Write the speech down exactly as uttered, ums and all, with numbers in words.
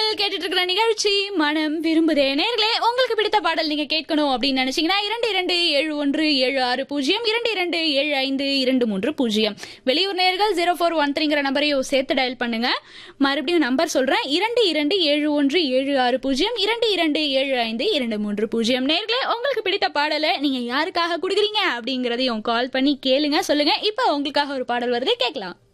நீங்கள் கேட்டுட்டு இருக்கிற நிகழ்ச்சி மனம் விரும்புதே. நேர்களே, உங்களுக்கு பிடித்த பாடல் நீங்க கேட்கணும் அப்படின்னு நினைச்சீங்கன்னா இரண்டு இரண்டு ஏழு ஒன்று ஏழு ஆறு பூஜ்ஜியம் இரண்டு இரண்டு ஏழு ஐந்து இரண்டு மூன்று பூஜ்ஜியம். வெளியூர் நேர்கள் ஜீரோ ஃபோர் ஒன் த்ரீங்கிற நம்பரையும் சேர்த்து டயல் பண்ணுங்க. மறுபடியும் நம்பர் சொல்றேன், இரண்டு இரண்டு ஏழு ஒன்று ஏழு ஆறு பூஜ்ஜியம் இரண்டு இரண்டு ஏழு ஐந்து இரண்டு மூன்று பூஜ்ஜியம். நேர்களே, உங்களுக்கு பிடித்த பாடலை நீங்க யாருக்காக கொடுக்குறீங்க அப்படிங்கறதையும் கால் பண்ணி கேளுங்க, சொல்லுங்க. இப்ப உங்களுக்காக ஒரு பாடல் வருது, கேட்கலாம்.